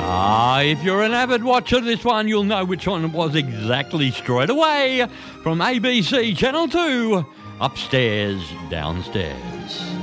If you're an avid watcher of this one, you'll know which one it was exactly straight away from ABC Channel 2, Upstairs, Downstairs.